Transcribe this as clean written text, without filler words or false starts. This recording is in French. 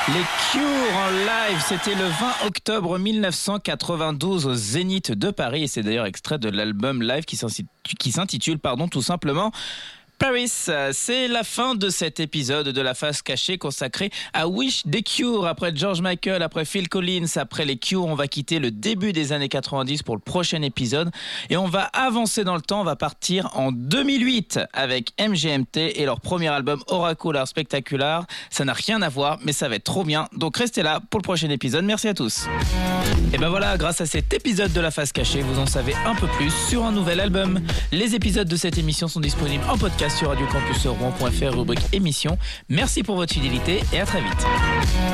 Les Cure en live, c'était le 20 octobre 1992 au Zénith de Paris et c'est d'ailleurs extrait de l'album live qui s'intitule tout simplement Paris. C'est la fin de cet épisode de La Face Cachée consacré à Wish des Cure. Après George Michael, après Phil Collins, après les Cure, on va quitter le début des années 90 pour le prochain épisode et on va avancer dans le temps. On va partir en 2008 avec MGMT et leur premier album Oracular Spectacular. Ça n'a rien à voir, mais ça va être trop bien. Donc restez là pour le prochain épisode. Merci à tous. Et ben voilà, grâce à cet épisode de La Face Cachée, vous en savez un peu plus sur un nouvel album. Les épisodes de cette émission sont disponibles en podcast sur radiocampusrouen.fr, rubrique émission. Merci pour votre fidélité et à très vite.